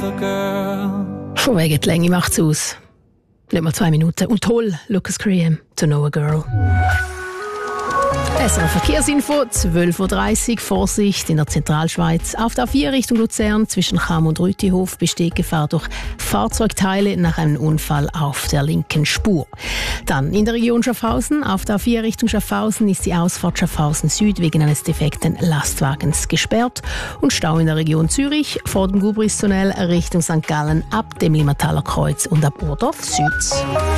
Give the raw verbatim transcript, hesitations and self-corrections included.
another girl. Schon wegen der Länge macht's aus. Nicht mal zwei Minuten. Und toll, Lucas Graham, To Know a Girl. S R Verkehrsinfo, zwölf Uhr dreißig, Vorsicht in der Zentralschweiz. Auf der A vier Richtung Luzern zwischen Cham und Rütihof besteht Gefahr durch Fahrzeugteile nach einem Unfall auf der linken Spur. Dann in der Region Schaffhausen. Auf der A vier Richtung Schaffhausen ist die Ausfahrt Schaffhausen Süd wegen eines defekten Lastwagens gesperrt. Und Stau in der Region Zürich vor dem Gubristunnel Richtung Sankt Gallen ab dem Limmertaler Kreuz und ab Ohrdorf Süd.